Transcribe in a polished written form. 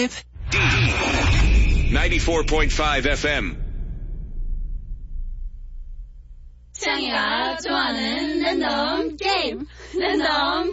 95. D. 94.5 FM. 창이가 좋아하는 랜덤 게임. 랜덤